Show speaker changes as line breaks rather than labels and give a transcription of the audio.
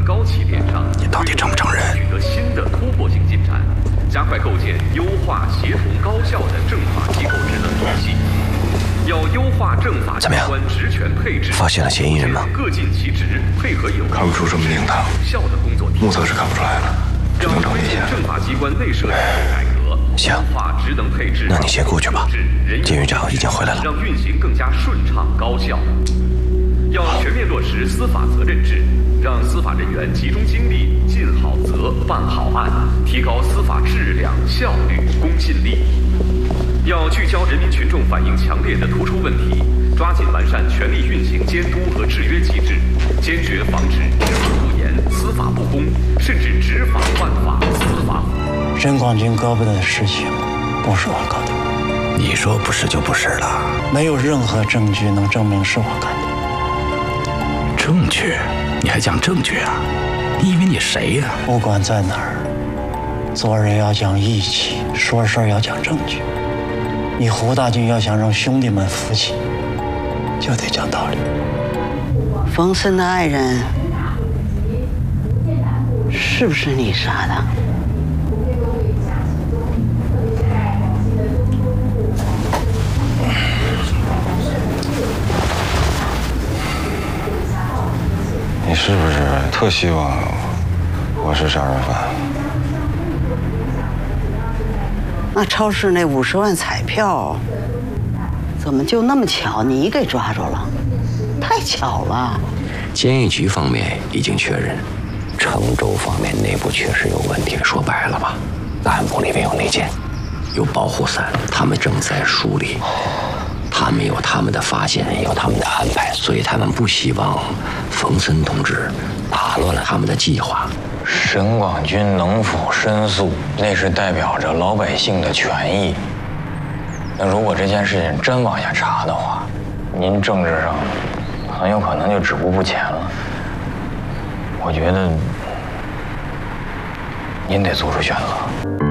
更高起点上，
你到底承不承认？
取得新的突破性进展，加快构建优化、协同、高效的政法机构职能体系。要优化政法机关职权配置，
发现了嫌疑人吗？
各尽其职，配合有
看不出什么名堂，
有效的工作
目测是看不出来了，只能找一下。
政法机关内设机构改革，
行，
职能配置。
那你先过去吧。监狱长已经回来了，
让运行更加顺畅高效。要全面落实司法责任制，让司法人员集中精力尽好责、办好案，提高司法质量、效率、公信力。要聚焦人民群众反映强烈的突出问题，抓紧完善权力运行监督和制约机制，坚决防止执法不严、司法不公，甚至执法犯法、司法。
任广军胳膊的事情不是我搞的，
你说不是就不是了，
没有任何证据能证明是我干的。
证据？你还讲证据啊？你以为你谁呀？
不管在哪儿，做人要讲义气，说事儿要讲证据。你胡大军要想让兄弟们服气，就得讲道理。
冯森的爱人是不是你杀的？
你是不是特希望我是杀人犯？
那超市那50万彩票，怎么就那么巧你给抓住了？太巧了。
监狱局方面已经确认，成州方面内部确实有问题。说白了吧，案部里面有内奸，有保护伞，他们正在梳理。他们有他们的发现，有他们的安排，所以他们不希望冯森同志打乱了他们的计划。
沈广军能否申诉，那是代表着老百姓的权益。那如果这件事情真往下查的话，您政治上很有可能就止步不前了。我觉得您得做出选择。